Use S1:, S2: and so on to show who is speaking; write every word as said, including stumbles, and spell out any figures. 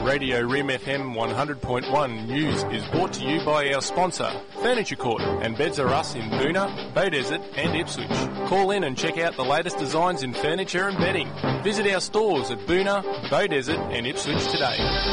S1: Radio Rim F M one hundred point one News is brought to you by our sponsor, Furniture Court, and Beds Are Us in Boonah, Beaudesert and Ipswich. Call in and check out the latest designs in furniture and bedding. Visit our stores at Boonah, Beaudesert and Ipswich today.